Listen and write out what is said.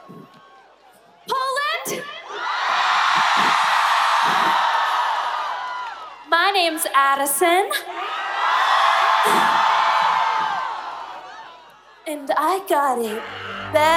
Poland? My name's Addison. And I got it bad.